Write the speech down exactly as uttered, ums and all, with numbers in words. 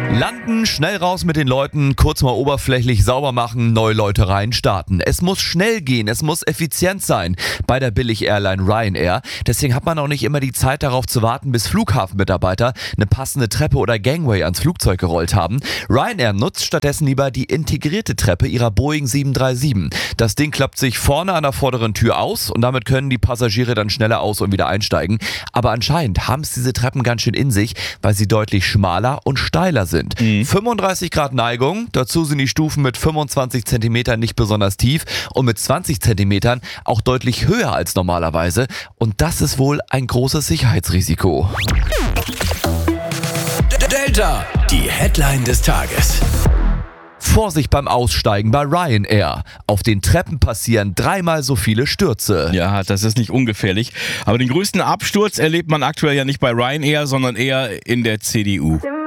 Landen, schnell raus mit den Leuten, kurz mal oberflächlich sauber machen, neue Leute rein, starten. Es muss schnell gehen, es muss effizient sein bei der Billig-Airline Ryanair. Deswegen hat man auch nicht immer die Zeit darauf zu warten, bis Flughafenmitarbeiter eine passende Treppe oder Gangway ans Flugzeug gerollt haben. Ryanair nutzt stattdessen lieber die integrierte Treppe ihrer Boeing sieben drei sieben. Das Ding klappt sich vorne an der vorderen Tür aus und damit können die Passagiere dann schneller aus- und wieder einsteigen. Aber anscheinend haben es diese Treppen ganz schön in sich, weil sie deutlich schmaler und steiler sind. Mhm. fünfunddreißig Grad Neigung, dazu sind die Stufen mit fünfundzwanzig Zentimetern nicht besonders tief und mit zwanzig Zentimetern auch deutlich höher als normalerweise. Und das ist wohl ein großes Sicherheitsrisiko. Delta, die Headline des Tages. Vorsicht beim Aussteigen bei Ryanair. Auf den Treppen passieren dreimal so viele Stürze. Ja, das ist nicht ungefährlich. Aber den größten Absturz erlebt man aktuell ja nicht bei Ryanair, sondern eher in der C D U.